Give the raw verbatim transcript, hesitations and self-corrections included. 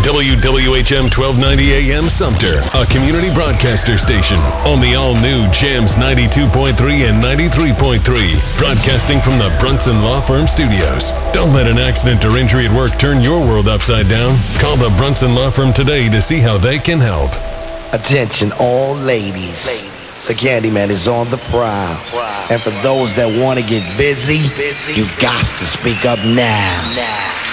W W H M twelve ninety A M Sumter, a community broadcaster station on the all-new Jams ninety-two point three and ninety-three point three, broadcasting from the Brunson Law Firm Studios. Don't let an accident or injury at work turn your world upside down. Call the Brunson Law Firm today to see how they can help. Attention all ladies. The Candyman is on the prowl. And for those that want to get busy, you got to speak up now.